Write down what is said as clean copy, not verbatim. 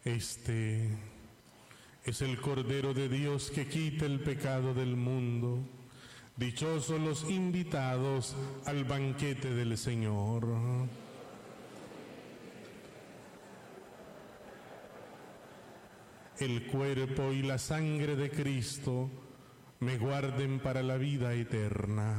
Este es el Cordero de Dios que quita el pecado del mundo. Dichosos los invitados al banquete del Señor. El cuerpo y la sangre de Cristo me guarden para la vida eterna.